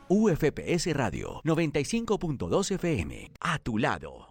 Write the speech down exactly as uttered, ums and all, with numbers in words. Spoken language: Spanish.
U F P S Radio noventa y cinco punto dos F M. A tu lado.